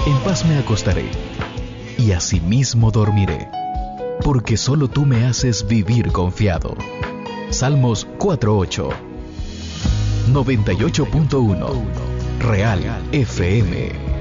En paz me acostaré, y asimismo dormiré, porque solo tú me haces vivir confiado. Salmos 4:8. 98.1 Real FM.